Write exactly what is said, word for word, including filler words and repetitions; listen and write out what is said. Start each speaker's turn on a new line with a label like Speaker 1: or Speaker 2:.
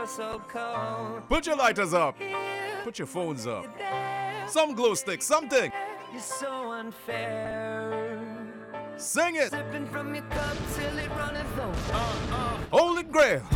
Speaker 1: feel so cold.
Speaker 2: Put your lighters up. Put your phones up. Some glow sticks, something.
Speaker 1: You're so unfair.
Speaker 2: Sing it.
Speaker 1: Sipping from your cup till it runneth over.
Speaker 2: Holy Grail.